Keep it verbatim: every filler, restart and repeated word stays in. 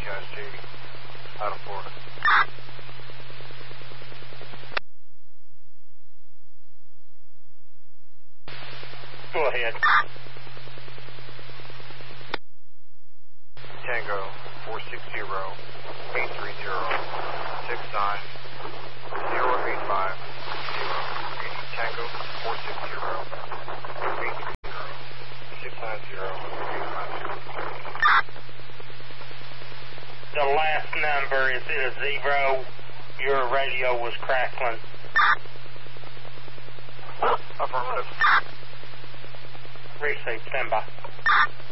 I S T out of Florida. Go ahead. Tango four six zero eight three zero six nine zero eight five zero. Tango four six zero eight three zero six nine zero eight five zero. The last number, is it a zero? Your radio was crackling. Affirmative. Receive, stand by.